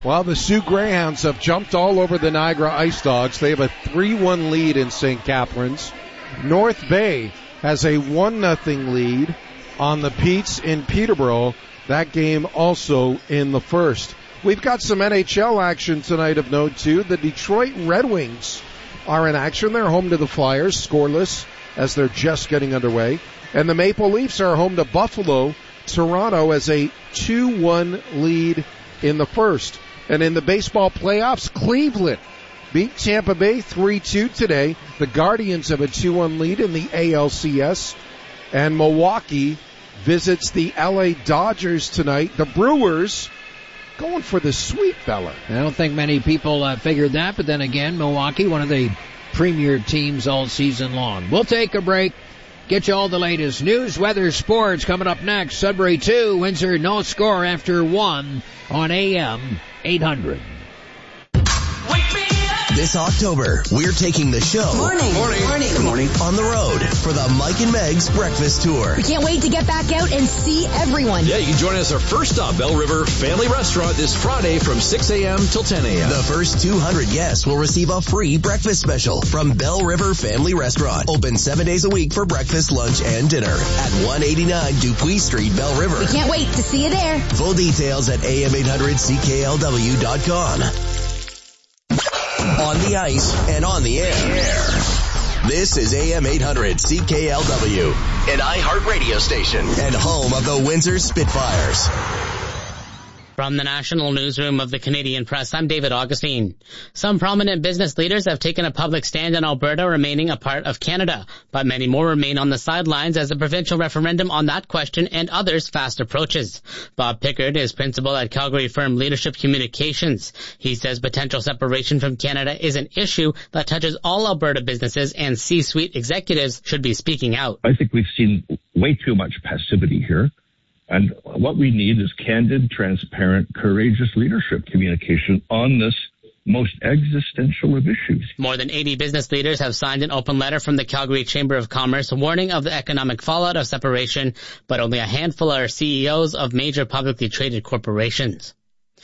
Well, the Sioux Greyhounds have jumped all over the Niagara Ice Dogs. They have a 3-1 lead in St. Catharines. North Bay has a 1-0 lead on the Petes in Peterborough. That game also in the first. We've got some NHL action tonight of note, too. The Detroit Red Wings are in action. They're home to the Flyers, scoreless, as they're just getting underway. And the Maple Leafs are home to Buffalo. Toronto has a 2-1 lead in the first. And in the baseball playoffs, Cleveland beat Tampa Bay 3-2 today. The Guardians have a 2-1 lead in the ALCS. And Milwaukee visits the LA Dodgers tonight. The Brewers going for the sweep, Bella. I don't think many people figured that, but then again, Milwaukee, one of the premier teams all season long. We'll take a break. Get you all the latest news, weather, sports coming up next. Sudbury 2, Windsor no score after 1 on AM 800. This October, we're taking the show Morning on the road for the Mike and Meg's Breakfast Tour. We can't wait to get back out and see everyone. Yeah, you can join us our first stop, Bell River Family Restaurant, this Friday from 6 a.m. till 10 a.m. The first 200 guests will receive a free breakfast special from Bell River Family Restaurant. Open 7 days a week for breakfast, lunch, and dinner at 189 Dupuis Street, Bell River. We can't wait to see you there. Full details at am800cklw.com. On the ice and on the air. This is AM 800 CKLW, an iHeartRadio station and home of the Windsor Spitfires. From the National Newsroom of the Canadian Press, I'm David Augustine. Some prominent business leaders have taken a public stand on Alberta remaining a part of Canada, but many more remain on the sidelines as the provincial referendum on that question and others fast approaches. Bob Pickard is principal at Calgary firm Leadership Communications. He says potential separation from Canada is an issue that touches all Alberta businesses, and C-suite executives should be speaking out. I think we've seen way too much passivity here. And what we need is candid, transparent, courageous leadership communication on this most existential of issues. More than 80 business leaders have signed an open letter from the Calgary Chamber of Commerce warning of the economic fallout of separation, but only a handful are CEOs of major publicly traded corporations.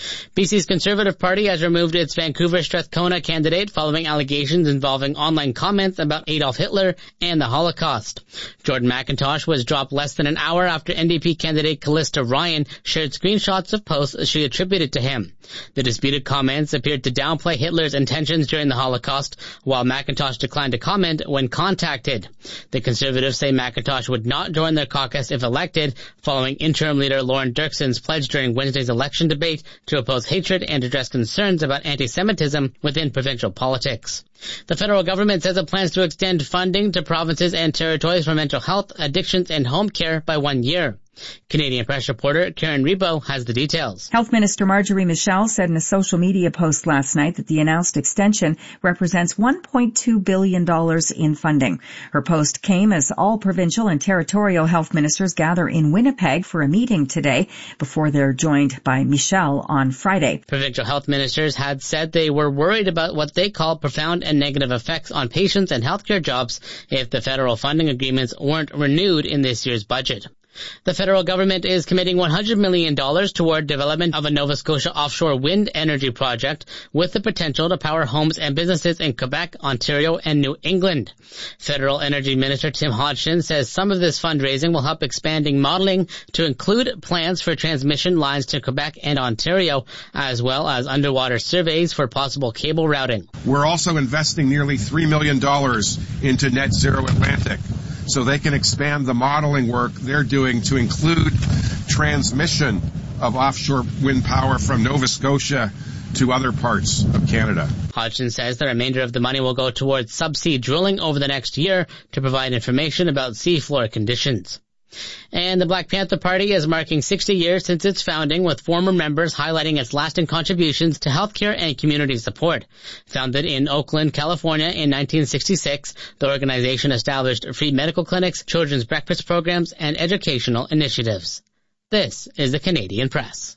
BC's Conservative Party has removed its Vancouver Strathcona candidate following allegations involving online comments about Adolf Hitler and the Holocaust. Jordan McIntosh was dropped less than an hour after NDP candidate Callista Ryan shared screenshots of posts she attributed to him. The disputed comments appeared to downplay Hitler's intentions during the Holocaust, while McIntosh declined to comment when contacted. The Conservatives say McIntosh would not join their caucus if elected, following interim leader Lauren Dirkson's pledge during Wednesday's election debate to oppose hatred and address concerns about anti-Semitism within provincial politics. The federal government says it plans to extend funding to provinces and territories for mental health, addictions, and home care by 1 year. Canadian Press reporter Karen Rebo has the details. Health Minister Marjorie Michel said in a social media post last night that the announced extension represents $1.2 billion in funding. Her post came as all provincial and territorial health ministers gather in Winnipeg for a meeting today before they're joined by Michel on Friday. Provincial health ministers had said they were worried about what they call profound and negative effects on patients and healthcare jobs if the federal funding agreements weren't renewed in this year's budget. The federal government is committing $100 million toward development of a Nova Scotia offshore wind energy project with the potential to power homes and businesses in Quebec, Ontario, and New England. Federal Energy Minister Tim Hodgson says some of this fundraising will help expanding modeling to include plans for transmission lines to Quebec and Ontario, as well as underwater surveys for possible cable routing. We're also investing nearly $3 million into Net Zero Atlantic, so they can expand the modeling work they're doing to include transmission of offshore wind power from Nova Scotia to other parts of Canada. Hodgson says the remainder of the money will go towards subsea drilling over the next year to provide information about seafloor conditions. And the Black Panther Party is marking 60 years since its founding, with former members highlighting its lasting contributions to healthcare and community support. Founded in Oakland, California in 1966, the organization established free medical clinics, children's breakfast programs, and educational initiatives. This is the Canadian Press.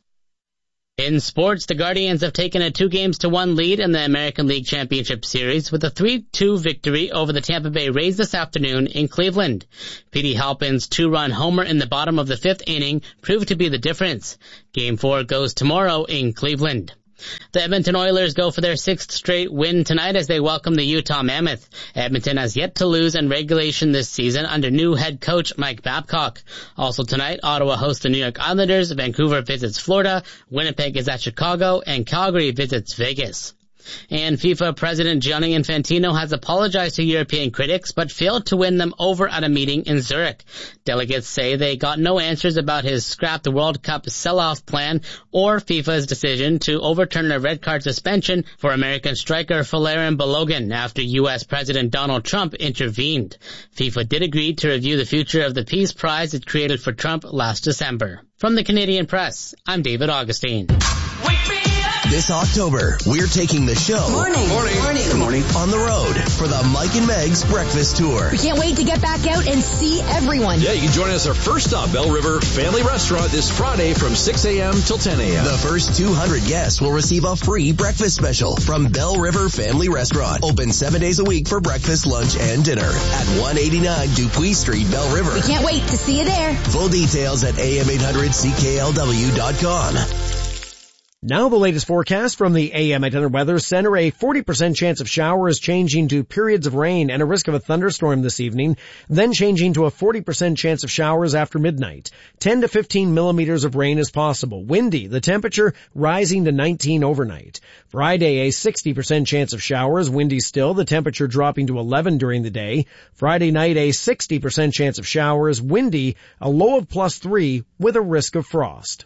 In sports, the Guardians have taken a 2-1 lead in the American League Championship Series with a 3-2 victory over the Tampa Bay Rays this afternoon in Cleveland. Petey Halpin's 2-run homer in the bottom of the 5th inning proved to be the difference. Game 4 goes tomorrow in Cleveland. The Edmonton Oilers go for their 6th straight win tonight as they welcome the Utah Mammoth. Edmonton has yet to lose in regulation this season under new head coach Mike Babcock. Also tonight, Ottawa hosts the New York Islanders, Vancouver visits Florida, Winnipeg is at Chicago, and Calgary visits Vegas. And FIFA President Gianni Infantino has apologized to European critics but failed to win them over at a meeting in Zurich. Delegates say they got no answers about his scrapped World Cup sell-off plan or FIFA's decision to overturn a red card suspension for American striker Valerian Balogun after U.S. President Donald Trump intervened. FIFA did agree to review the future of the Peace Prize it created for Trump last December. From the Canadian Press, I'm David Augustine. This October, we're taking the show Morning. on the road for the Mike and Meg's Breakfast Tour. We can't wait to get back out and see everyone. Yeah, you can join us our first stop, Bell River Family Restaurant, this Friday from 6 a.m. till 10 a.m. The first 200 guests will receive a free breakfast special from Bell River Family Restaurant. Open 7 days a week for breakfast, lunch, and dinner at 189 Dupuis Street, Bell River. We can't wait to see you there. Full details at am800cklw.com. Now the latest forecast from the AM 800 Weather Center. A 40% chance of showers changing to periods of rain and a risk of a thunderstorm this evening, then changing to a 40% chance of showers after midnight. 10 to 15 millimeters of rain is possible. Windy, the temperature rising to 19 overnight. Friday, a 60% chance of showers, windy still, the temperature dropping to 11 during the day. Friday night, a 60% chance of showers, windy, a low of +3 with a risk of frost.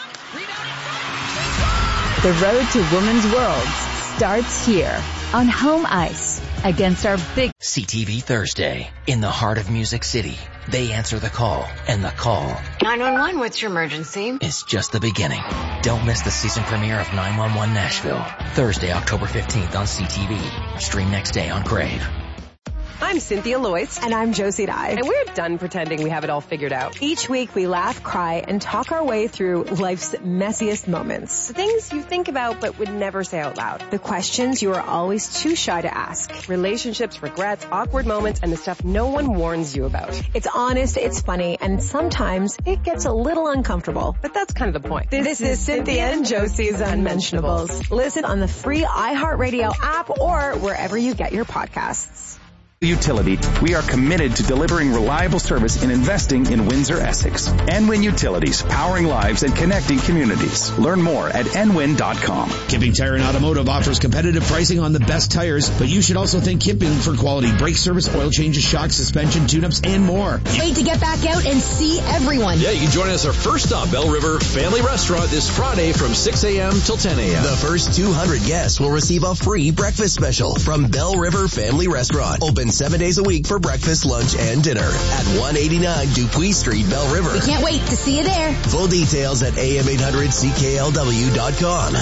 The road to women's worlds starts here on home ice against our big CTV Thursday in the heart of Music City. They answer the call, and the call 911, what's your emergency? Is just the beginning. Don't miss the season premiere of 911 Nashville. Thursday, October 15th on CTV. Stream next day on Crave. I'm Cynthia Loyce. And I'm Josie Dye. And we're done pretending we have it all figured out. Each week we laugh, cry, and talk our way through life's messiest moments. The things you think about but would never say out loud. The questions you are always too shy to ask. Relationships, regrets, awkward moments, and the stuff no one warns you about. It's honest, it's funny, and sometimes it gets a little uncomfortable. But that's kind of the point. This is Cynthia and Josie's Unmentionables. Listen on the free iHeartRadio app or wherever you get your podcasts. Utility, we are committed to delivering reliable service and investing in Windsor, Essex. NWin Utilities, powering lives and connecting communities. Learn more at nwin.com. Kipping Tire and Automotive offers competitive pricing on the best tires, but you should also think Kipping for quality brake service, oil changes, shocks, suspension, tune-ups, and more. Wait to get back out and see everyone. Yeah, you can join us our first stop, Bell River Family Restaurant, this Friday from 6 a.m. till 10 a.m. The first 200 guests will receive a free breakfast special from Bell River Family Restaurant. Open 7 days a week for breakfast, lunch, and dinner at 189 Dupuis Street, Bell River. We can't wait to see you there. Full details at am800cklw.com.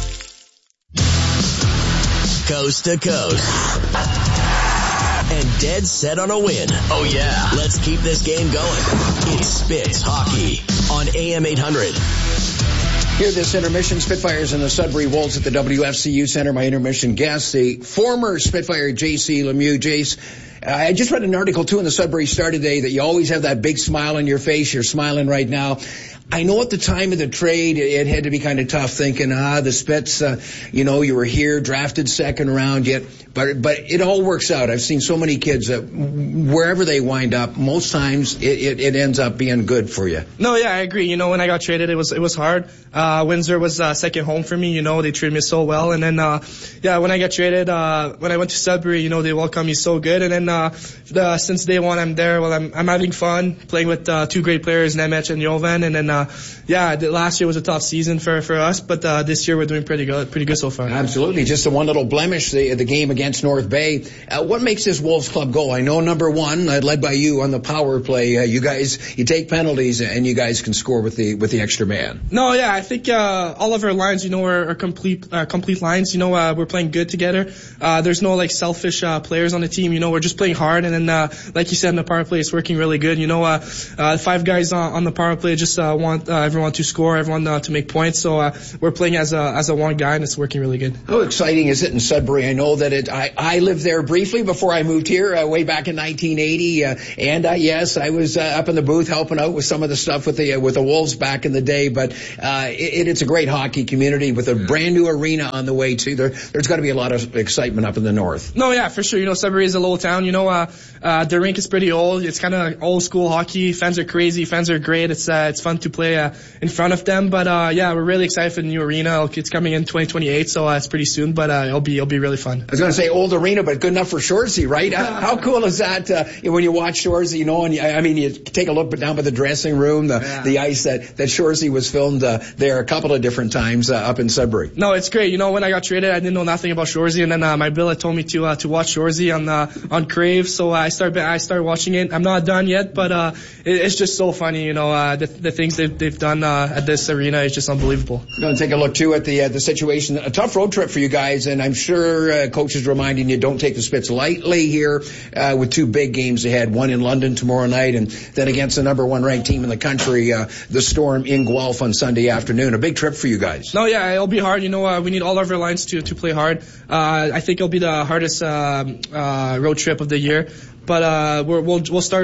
Coast to coast. And dead set on a win. Oh yeah. Let's keep this game going. It's Spitz Hockey on AM 800. Here this intermission, Spitfires and the Sudbury Wolves at the WFCU Center. My intermission guest, the former Spitfire J.C. Lemieux. Jace, I just read an article too in the Sudbury Star today that you always have that big smile on your face. You're smiling right now. I know at the time of the trade, it had to be kind of tough thinking, the Spits, you were here, drafted second round yet, but it all works out. I've seen so many kids that wherever they wind up, most times it ends up being good for you. No, yeah, I agree. When I got traded, it was hard. Windsor was second home for me. They treated me so well. And then, when I got traded, when I went to Sudbury, they welcomed me so good. And then, since day one, I'm there. Well, I'm having fun playing with, two great players, Nemec and Jovan. And then, last year was a tough season for us, but this year we're doing pretty good so far. Absolutely. Just the one little blemish, the game against North Bay. What makes this Wolves club go? I know number one, led by you on the power play. You take penalties and you guys can score with the extra man. No, yeah, I think all of our lines, are complete lines. We're playing good together. There's no selfish players on the team. We're just playing hard, and then like you said, in the power play, it's working really good. 5 guys on the power play just want everyone to score, everyone to make points. So we're playing as a one guy, and it's working really good. How exciting is it in Sudbury? I know that I lived there briefly before I moved here way back in 1980, and yes, I was up in the booth helping out with some of the stuff with the Wolves back in the day. But it's a great hockey community with a brand new arena on the way too. There's got to be a lot of excitement up in the north. No, yeah, for sure. Sudbury is a little town. The rink is pretty old. It's kind of old school hockey. Fans are crazy. Fans are great. It's fun to play in front of them. But we're really excited for the new arena. It's coming in 2028, so it's pretty soon. But it'll be really fun. I was going to say old arena, but good enough for Shoresy, right? How cool is that? When you watch Shoresy, and you take a look down by the dressing room, the ice that Shoresy was filmed there a couple of different times up in Sudbury. No, it's great. When I got traded, I didn't know nothing about Shoresy, and then my billet told me to watch Shoresy on Crave, so I started watching it. I'm not done yet, but it's just so funny. The things they've done at this arena is just unbelievable. I'm going to take a look too at the situation. A tough road trip for you guys, and I'm sure coach is reminding you don't take the Spits lightly here with two big games ahead. One in London tomorrow night, and then against the number one ranked team in the country, the Storm in Guelph on Sunday afternoon. A big trip for you guys. No, yeah, it'll be hard. We need all of our lines to play hard. I think it'll be the hardest road trip of the year. But we'll start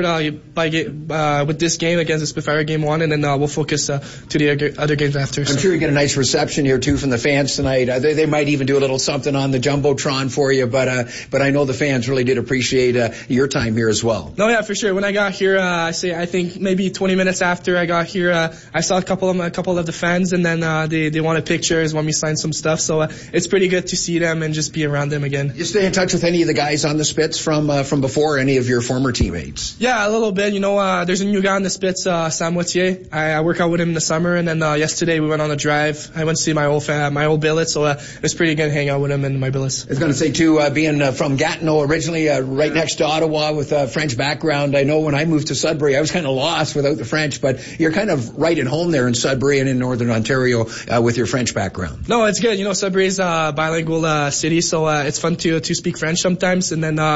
with this game against the Spitfire game 1, and then we'll focus to the other games after. I'm sure you get a nice reception here too from the fans tonight. They might even do a little something on the Jumbotron for you, but I know the fans really did appreciate your time here as well. No, yeah, for sure. When I got here, I think maybe 20 minutes after I got here, I saw a couple of the fans, and then they wanted pictures, want me to sign some stuff. So it's pretty good to see them and just be around them again. You stay in touch with any of the guys on the Spits from before? Any of your former teammates? Yeah, a little bit. There's a new guy on the Spits, Sam Wautier. I work out with him in the summer, and then yesterday we went on a drive. I went to see my old billet, so it was pretty good hanging out with him and my billets. I was going to say too, being from Gatineau originally, right next to Ottawa with a French background. I know when I moved to Sudbury, I was kind of lost without the French, but you're kind of right at home there in Sudbury and in Northern Ontario with your French background. No, it's good. Sudbury is a bilingual city, so it's fun to speak French sometimes, and then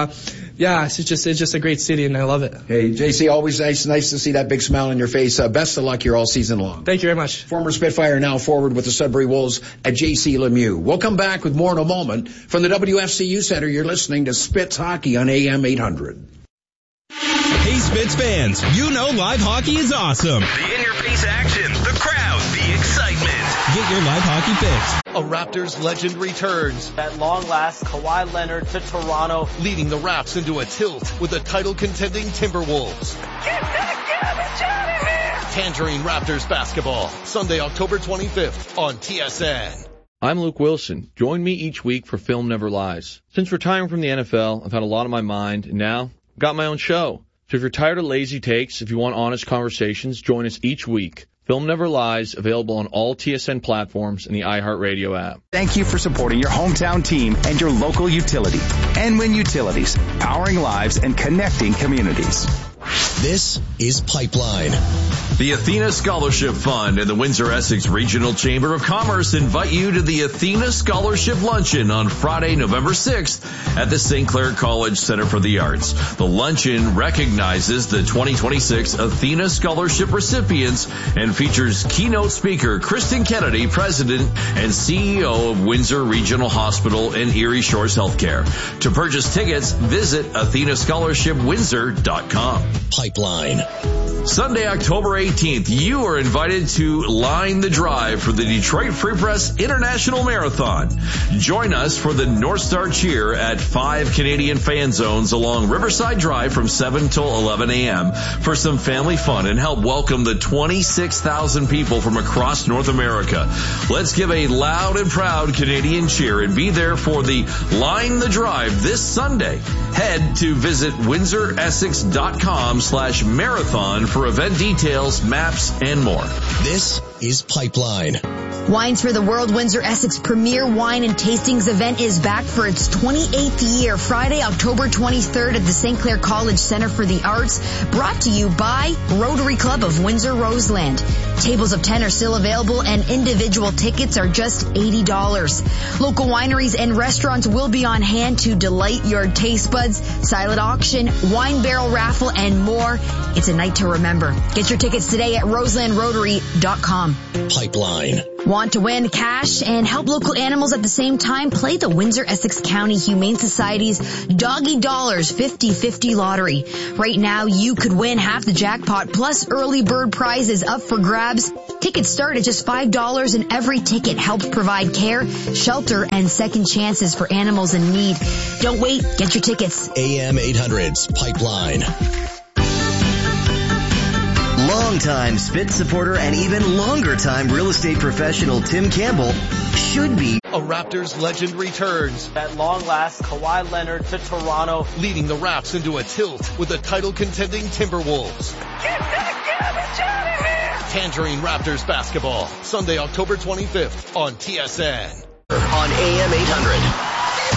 it's just a great city, and I love it. Hey, JC, always nice to see that big smile on your face. Best of luck here all season long. Thank you very much. Former Spitfire, now forward with the Sudbury Wolves at JC Lemieux. We'll come back with more in a moment. From the WFCU Center, you're listening to Spits Hockey on AM 800. Hey, Spits fans, live hockey is awesome. The in-your-face action, the crowd, the excitement. Get your live hockey fix. A Raptors legend returns. At long last, Kawhi Leonard to Toronto. Leading the Raps into a tilt with the title-contending Timberwolves. Get that garbage out of here! Tangerine Raptors basketball, Sunday, October 25th on TSN. I'm Luke Wilson. Join me each week for Film Never Lies. Since retiring from the NFL, I've had a lot on my mind, and now I've got my own show. So if you're tired of lazy takes, if you want honest conversations, join us each week. Film Never Lies, available on all TSN platforms and the iHeartRadio app. Thank you for supporting your hometown team and your local utility. Enwin Utilities, powering lives and connecting communities. This is Pipeline. The Athena Scholarship Fund and the Windsor-Essex Regional Chamber of Commerce invite you to the Athena Scholarship Luncheon on Friday, November 6th at the St. Clair College Center for the Arts. The luncheon recognizes the 2026 Athena Scholarship recipients and features keynote speaker Kristen Kennedy, President and CEO of Windsor Regional Hospital and Erie Shores Healthcare. To purchase tickets, visit AthenaScholarshipWindsor.com. Pipeline. Sunday, October 18th, you are invited to line the drive for the Detroit Free Press International Marathon. Join us for the North Star Cheer at 5 Canadian fan zones along Riverside Drive from 7 till 11 a.m. for some family fun and help welcome the 26,000 people from across North America. Let's give a loud and proud Canadian cheer and be there for the Line the Drive this Sunday. Head to visit WindsorEssex.com/marathon for event details, maps, and more. This is Pipeline. Wines for the World Windsor Essex Premier Wine and Tastings event is back for its 28th year, Friday, October 23rd at the St. Clair College Center for the Arts, brought to you by Rotary Club of Windsor Roseland. Tables of 10 are still available and individual tickets are just $80. Local wineries and restaurants will be on hand to delight your taste buds, silent auction, wine barrel raffle, and more. It's a night to remember. Get your tickets today at roselandrotary.com. Pipeline. Want to win cash and help local animals at the same time? Play the Windsor Essex County Humane Society's Doggy Dollars 50-50 lottery. Right now, you could win half the jackpot plus early bird prizes up for grabs. Tickets start at just $5 and every ticket helps provide care, shelter, and second chances for animals in need. Don't wait. Get your tickets. AM 800's Pipeline. Longtime Spitz supporter and even longer-time real estate professional Tim Campbell should be. A Raptors legend returns. At long last, Kawhi Leonard to Toronto. Leading the Raps into a tilt with the title-contending Timberwolves. Get that garbage out of here! Tangerine Raptors basketball. Sunday, October 25th on TSN. On AM 800.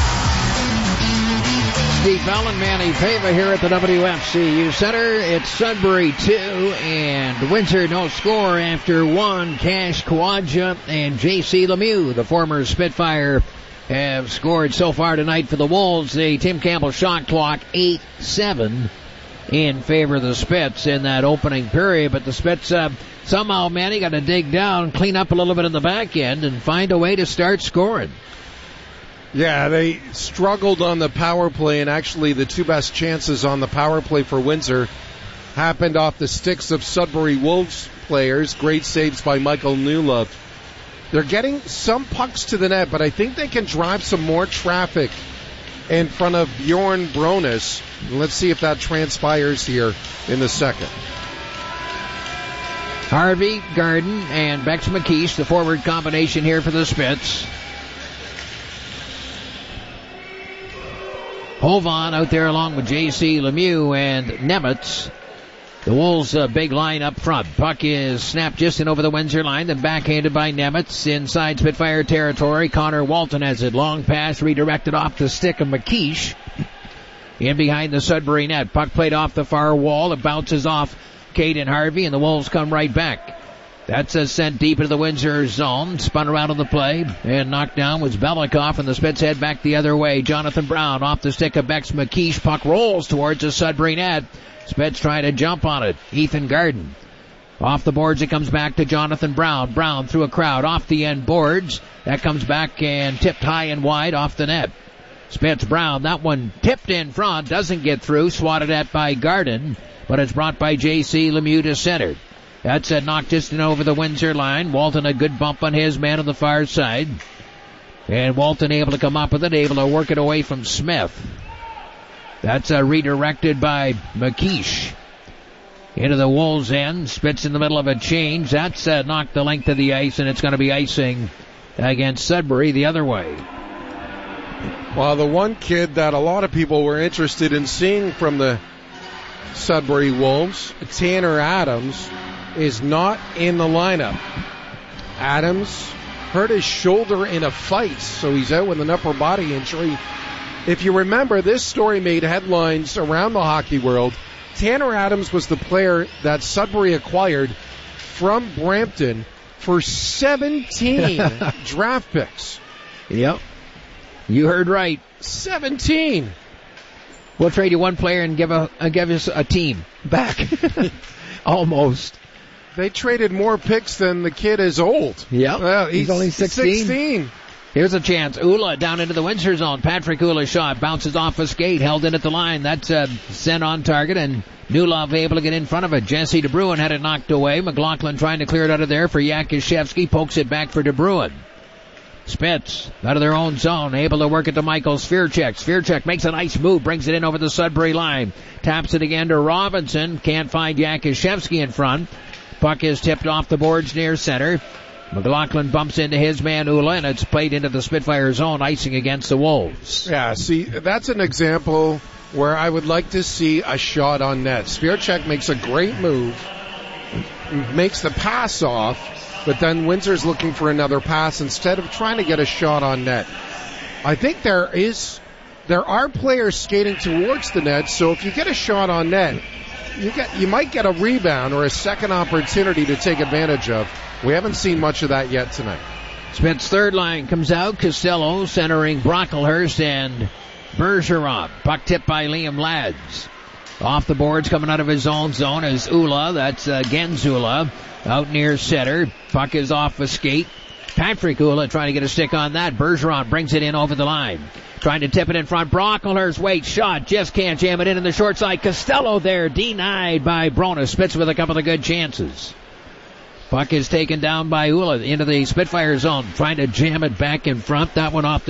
Steve Fallon, Manny Pava here at the WFCU Center. It's Sudbury 2 and Windsor no score after 1. Cash Kawaja and J.C. Lemieux, the former Spitfire, have scored so far tonight for the Wolves. The Tim Campbell shot clock 8-7 in favor of the Spits in that opening period. But the Spits somehow, Manny, got to dig down, clean up a little bit in the back end, and find a way to start scoring. Yeah, they struggled on the power play, and actually the two best chances on the power play for Windsor happened off the sticks of Sudbury Wolves players. Great saves by Michael Newlove. They're getting some pucks to the net, but I think they can drive some more traffic in front of Bjorn Bronis. Let's see if that transpires here in the second. Harvey, Garden, and Bex McKeish, the forward combination here for the Spits. Hovan out there along with J.C. Lemieux and Nemitz. The Wolves' big line up front. Puck is snapped just in over the Windsor line, then backhanded by Nemitz inside Spitfire territory. Connor Walton has it. Long pass redirected off the stick of McKeish. In behind the Sudbury net. Puck played off the far wall. It bounces off Caden Harvey, and the Wolves come right back. That's sent deep into the Windsor zone. Spun around on the play and knocked down was Belikov, and the Spits head back the other way. Jonathan Brown off the stick of Bex McKeish. Puck rolls towards the Sudbury net. Spits trying to jump on it. Ethan Garden. Off the boards it comes back to Jonathan Brown. Brown through a crowd off the end boards. That comes back and tipped high and wide off the net. Spits Brown. That one tipped in front. Doesn't get through. Swatted at by Garden. But it's brought by J.C. Lemieux to center. That's knocked just in over the Windsor line. Walton a good bump on his man on the far side. And Walton able to come up with it, able to work it away from Smith. That's redirected by McKeish. Into the Wolves' end. Spits in the middle of a change. That's knocked the length of the ice, and it's going to be icing against Sudbury the other way. Well, the one kid that a lot of people were interested in seeing from the Sudbury Wolves, Tanner Adams, is not in the lineup. Adams hurt his shoulder in a fight, so he's out with an upper body injury. If you remember, this story made headlines around the hockey world. Tanner Adams was the player that Sudbury acquired from Brampton for 17 draft picks. Yep. You heard right. 17. We'll trade you one player and give us a team back. Almost. They traded more picks than the kid is old. Yep. Well, he's only 16. Here's a chance. Ula down into the Windsor zone. Patrick Ula shot. Bounces off a skate. Held in at the line. That's sent on target. And Newlove able to get in front of it. Jesse DeBruin had it knocked away. McLaughlin trying to clear it out of there for Yakushevsky. Pokes it back for DeBruin. Spitz out of their own zone. Able to work it to Michael Svirchek. Svirchek makes a nice move. Brings it in over the Sudbury line. Taps it again to Robinson. Can't find Yakushevsky in front. Puck is tipped off the boards near center. McLaughlin bumps into his man Ula, and it's played into the Spitfire zone, icing against the Wolves. Yeah, see, that's an example where I would like to see a shot on net. Svirchek makes a great move, makes the pass off, but then Windsor's looking for another pass instead of trying to get a shot on net. I think there are players skating towards the net, so if you get a shot on net, you might get a rebound or a second opportunity to take advantage of. We haven't seen much of that yet tonight. Spit's third line comes out. Costello centering Brocklehurst and Bergeron. Puck tipped by Liam Lads. Off the boards coming out of his own zone is Ula. That's Genzula out near center. Puck is off a skate. Patrick Ula trying to get a stick on that. Bergeron brings it in over the line. Trying to tip it in front. Brocklehurst waits. Shot. Just can't jam it in the short side. Costello there. Denied by Brona. Spitz with a couple of good chances. Puck is taken down by Ula into the Spitfire zone. Trying to jam it back in front. That one off the